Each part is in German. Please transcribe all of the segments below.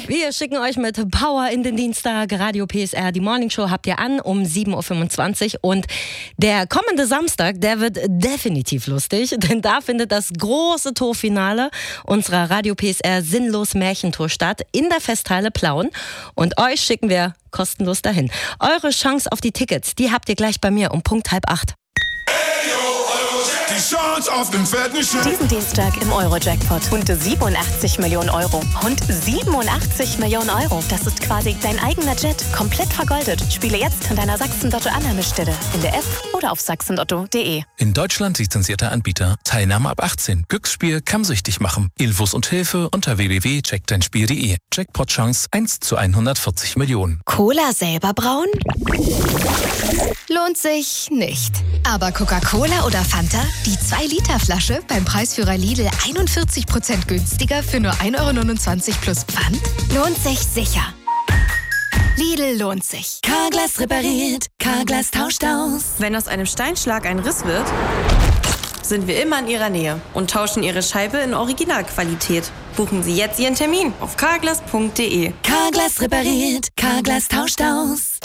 Wir schicken euch mit Power in den Dienstag. Radio PSR, die Morning Show habt ihr an um 7.25 Uhr. Und der kommende Samstag, der wird definitiv lustig, denn da findet das große Torfinale unserer Radio PSR Sinnlos Märchentour statt in der Festhalle Plauen. Und euch schicken wir kostenlos dahin. Eure Chance auf die Tickets, die habt ihr gleich bei mir um Punkt 7:30. Die Chance auf den fetten Schein. Diesen Dienstag im Euro-Jackpot. Rund 87 Millionen Euro. Rund 87 Millionen Euro. Das ist quasi dein eigener Jet. Komplett vergoldet. Spiele jetzt an deiner Sachsen-Lotto-Annahmestelle. In der App oder auf sachsenlotto.de. In Deutschland lizenzierter Anbieter. Teilnahme ab 18. Glücksspiel kann süchtig machen. Infos und Hilfe unter www.checkdeinspiel.de. Jackpot-Chance 1 zu 140 Millionen. Cola selber brauen? Lohnt sich nicht. Aber Coca-Cola oder Fanta? Die 2-Liter-Flasche beim Preisführer Lidl 41% günstiger für nur 1,29 € plus Pfand? Lohnt sich sicher. Lidl lohnt sich. Carglass repariert, Carglass tauscht aus. Wenn aus einem Steinschlag ein Riss wird, sind wir immer in Ihrer Nähe und tauschen Ihre Scheibe in Originalqualität. Buchen Sie jetzt Ihren Termin auf carglass.de. Carglass repariert, Carglass tauscht aus.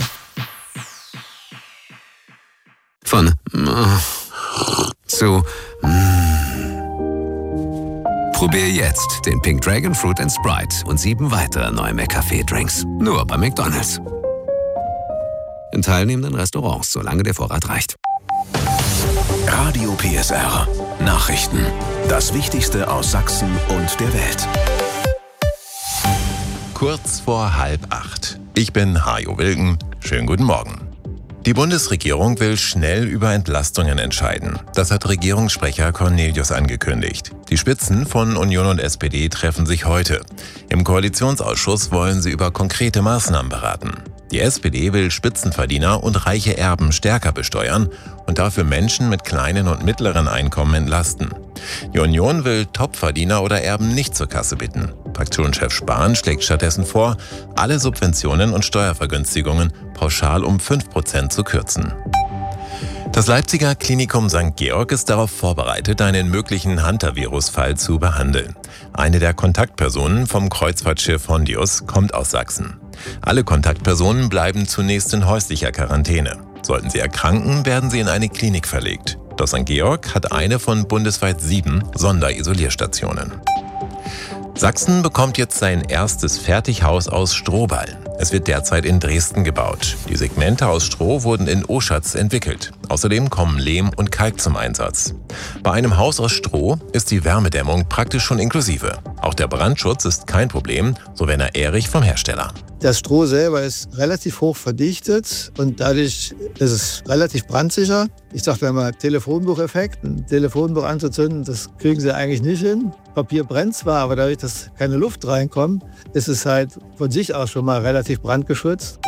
Von zu Probier jetzt den Pink Dragon Fruit & Sprite und 7 weitere neue McCafé-Drinks. Nur bei McDonald's. In teilnehmenden Restaurants, solange der Vorrat reicht. Radio PSR. Nachrichten. Das Wichtigste aus Sachsen und der Welt. Kurz vor 7:30. Ich bin Hajo Wilken. Schönen guten Morgen. Die Bundesregierung will schnell über Entlastungen entscheiden. Das hat Regierungssprecher Cornelius angekündigt. Die Spitzen von Union und SPD treffen sich heute. Im Koalitionsausschuss wollen sie über konkrete Maßnahmen beraten. Die SPD will Spitzenverdiener und reiche Erben stärker besteuern und dafür Menschen mit kleinen und mittleren Einkommen entlasten. Die Union will Topverdiener oder Erben nicht zur Kasse bitten. Fraktionschef Spahn schlägt stattdessen vor, alle Subventionen und Steuervergünstigungen pauschal um 5% zu kürzen. Das Leipziger Klinikum St. Georg ist darauf vorbereitet, einen möglichen Hantavirus-Fall zu behandeln. Eine der Kontaktpersonen vom Kreuzfahrtschiff Hondius kommt aus Sachsen. Alle Kontaktpersonen bleiben zunächst in häuslicher Quarantäne. Sollten sie erkranken, werden sie in eine Klinik verlegt. Doch St. Georg hat eine von bundesweit 7 Sonderisolierstationen. Sachsen bekommt jetzt sein erstes Fertighaus aus Strohballen. Es wird derzeit in Dresden gebaut. Die Segmente aus Stroh wurden in Oschatz entwickelt. Außerdem kommen Lehm und Kalk zum Einsatz. Bei einem Haus aus Stroh ist die Wärmedämmung praktisch schon inklusive. Auch der Brandschutz ist kein Problem, so Werner Ehrich vom Hersteller. Das Stroh selber ist relativ hoch verdichtet und dadurch ist es relativ brandsicher. Ich sage da mal Telefonbucheffekt. Ein Telefonbuch anzuzünden, das kriegen sie eigentlich nicht hin. Papier brennt zwar, aber dadurch, dass keine Luft reinkommt, ist es halt von sich aus schon mal relativ brandgeschützt.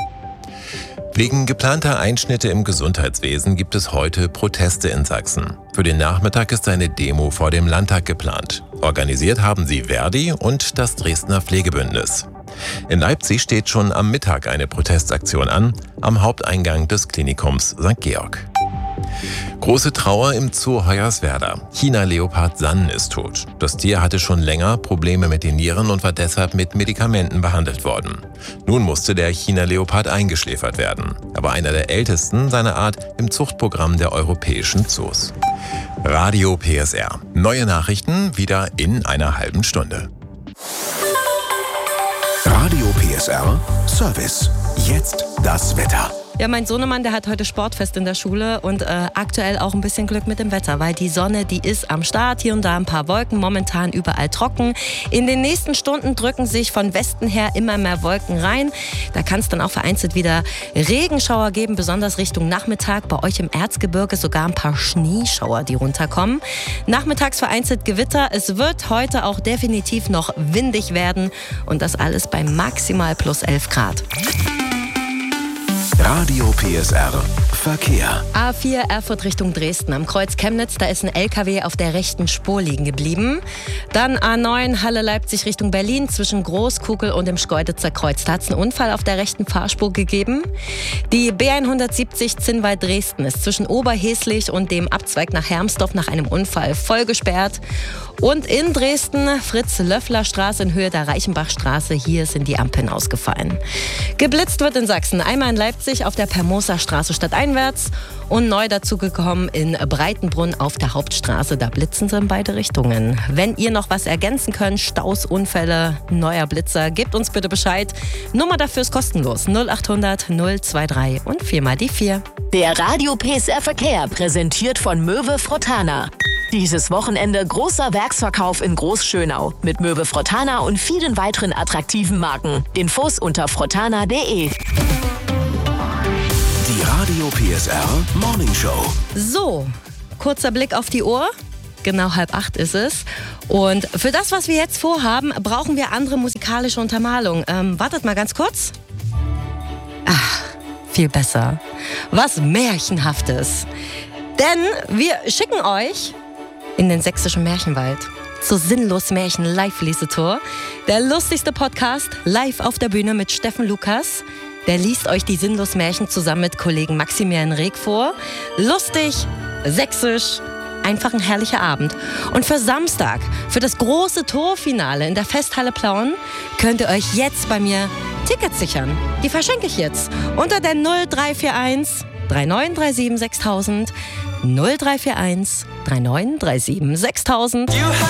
Wegen geplanter Einschnitte im Gesundheitswesen gibt es heute Proteste in Sachsen. Für den Nachmittag ist eine Demo vor dem Landtag geplant. Organisiert haben sie Verdi und das Dresdner Pflegebündnis. In Leipzig steht schon am Mittag eine Protestaktion an, am Haupteingang des Klinikums St. Georg. Große Trauer im Zoo Hoyerswerda. China-Leopard San ist tot. Das Tier hatte schon länger Probleme mit den Nieren und war deshalb mit Medikamenten behandelt worden. Nun musste der China-Leopard eingeschläfert werden. Er war einer der ältesten seiner Art im Zuchtprogramm der europäischen Zoos. Radio PSR. Neue Nachrichten wieder in einer halben Stunde. Radio PSR Service. Jetzt das Wetter. Ja, mein Sohnemann, der hat heute Sportfest in der Schule und aktuell auch ein bisschen Glück mit dem Wetter, weil die Sonne, die ist am Start, hier und da ein paar Wolken, momentan überall trocken. In den nächsten Stunden drücken sich von Westen her immer mehr Wolken rein. Da kann es dann auch vereinzelt wieder Regenschauer geben, besonders Richtung Nachmittag. Bei euch im Erzgebirge sogar ein paar Schneeschauer, die runterkommen. Nachmittags vereinzelt Gewitter. Es wird heute auch definitiv noch windig werden und das alles bei maximal plus 11 Grad. Radio PSR Verkehr. A4 Erfurt Richtung Dresden. Am Kreuz Chemnitz, da ist ein LKW auf der rechten Spur liegen geblieben. Dann A9 Halle Leipzig Richtung Berlin. Zwischen Großkugel und dem Schkeuditzer Kreuz. Da hat es einen Unfall auf der rechten Fahrspur gegeben. Die B170 Zinnwald Dresden ist zwischen Oberheslich und dem Abzweig nach Hermsdorf nach einem Unfall voll gesperrt. Und in Dresden Fritz-Löffler-Straße in Höhe der Reichenbachstraße. Hier sind die Ampeln ausgefallen. Geblitzt wird in Sachsen. Einmal in Leipzig auf der Permoser Straße stadteinwärts und neu dazugekommen in Breitenbrunn auf der Hauptstraße. Da blitzen sie in beide Richtungen. Wenn ihr noch was ergänzen könnt, Staus, Unfälle, neuer Blitzer, gebt uns bitte Bescheid. Nummer dafür ist kostenlos. 0800 023 und 4 die 4. Der Radio PSR Verkehr präsentiert von Möwe Frottana. Dieses Wochenende großer Werksverkauf in Großschönau mit Möwe Frottana und vielen weiteren attraktiven Marken. Infos unter frottana.de. Die Radio PSR Morning Show. So, kurzer Blick auf die Uhr. Genau 7:30 ist es. Und für das, was wir jetzt vorhaben, brauchen wir andere musikalische Untermalung. Wartet mal ganz kurz. Ach, viel besser. Was Märchenhaftes. Denn wir schicken euch in den sächsischen Märchenwald zur Sinnlos Märchen Live-Lesetour. Der lustigste Podcast live auf der Bühne mit Steffen Lukas. Der liest euch die Sinnlos Märchen zusammen mit Kollegen Maximilian Reg vor. Lustig, sächsisch, einfach ein herrlicher Abend. Und für Samstag, für das große Torfinale in der Festhalle Plauen, könnt ihr euch jetzt bei mir Tickets sichern. Die verschenke ich jetzt unter der 0341 3937 6000. 0341 3937 6000.